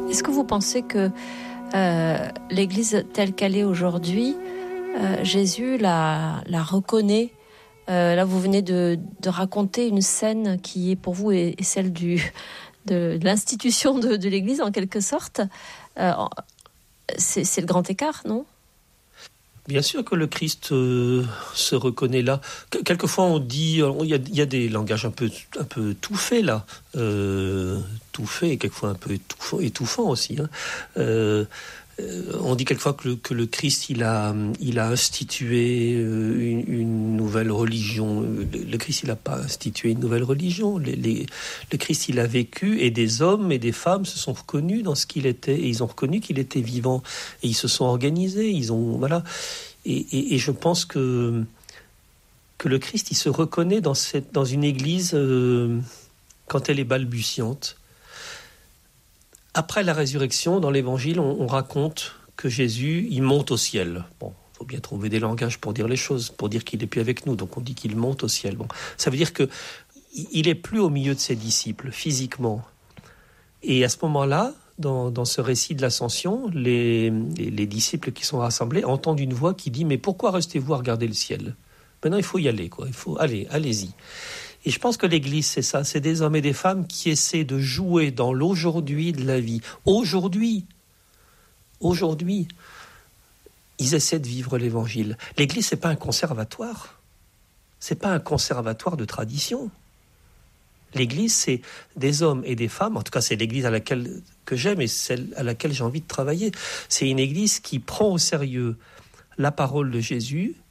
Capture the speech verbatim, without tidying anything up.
Est-ce que vous pensez que euh, l'Église telle qu'elle est aujourd'hui, euh, Jésus la, la reconnaît? euh, Là, vous venez de, de raconter une scène qui est pour vous est, est celle du, de, de l'institution de, de l'Église, en quelque sorte. Euh, c'est, c'est le grand écart, non? Bien sûr que le Christ euh, se reconnaît là. Quelquefois, on dit, il y a, il y a des langages un peu, un peu tout faits là, euh, tout fait, et quelquefois un peu étouffant, étouffant aussi. Hein. Euh, on dit quelquefois que le, que le Christ, il a, il a institué une, une nouvelle religion. Le, le Christ, il n'a pas institué une nouvelle religion. Les, les, le Christ, il a vécu, et des hommes et des femmes se sont reconnus dans ce qu'il était, et ils ont reconnu qu'il était vivant, et ils se sont organisés. Ils ont, voilà. Et, et, et je pense que que le Christ, il se reconnaît dans cette, dans une Église euh, quand elle est balbutiante. Après la résurrection, dans l'Évangile, on, on raconte que Jésus, il monte au ciel. Bon, il faut bien trouver des langages pour dire les choses, pour dire qu'il n'est plus avec nous. Donc on dit qu'il monte au ciel. Bon, ça veut dire que il n'est plus au milieu de ses disciples, physiquement. Et à ce moment-là, dans, dans ce récit de l'ascension, les, les, les disciples qui sont rassemblés entendent une voix qui dit « Mais pourquoi restez-vous à regarder le ciel ? Maintenant, il faut y aller, quoi. Il faut aller, allez-y. » Et je pense que l'Église, c'est ça. C'est des hommes et des femmes qui essaient de jouer dans l'aujourd'hui de la vie. Aujourd'hui, aujourd'hui, ils essaient de vivre l'Évangile. L'Église, c'est pas un conservatoire. C'est pas un conservatoire de tradition. L'Église, c'est des hommes et des femmes. En tout cas, c'est l'Église à laquelle que j'aime et celle à laquelle j'ai envie de travailler. C'est une Église qui prend au sérieux la parole de Jésus